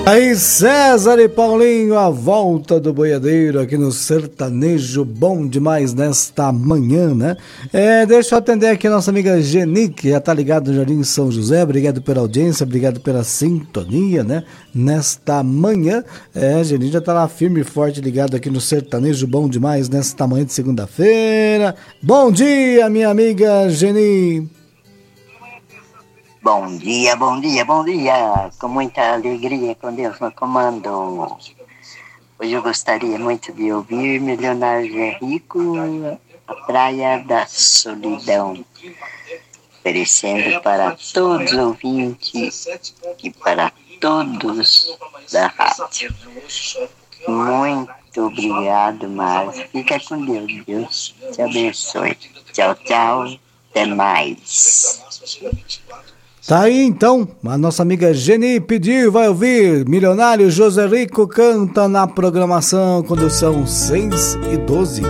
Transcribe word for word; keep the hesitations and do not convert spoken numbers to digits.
Aí César e Paulinho, a volta do boiadeiro aqui no Sertanejo Bom Demais nesta manhã, né? É, deixa eu atender aqui a nossa amiga Geni, que já tá ligada no Jardim São José. Obrigado pela audiência, obrigado pela sintonia, né? Nesta manhã, é, a Geni já tá lá firme e forte ligado aqui no Sertanejo Bom Demais nesta manhã de segunda-feira. Bom dia, minha amiga Geni. Bom dia, bom dia, bom dia, com muita alegria, com Deus no comando. Hoje eu gostaria muito de ouvir Milionário é Rico, a Praia da Solidão, oferecendo para todos os ouvintes e para todos da rádio. Muito obrigado, Márcio. Fica com Deus, Deus te abençoe. Tchau, tchau, até mais. Tá aí então, a nossa amiga Geni pediu, vai ouvir Milionário José Rico canta na programação quando são seis e doze.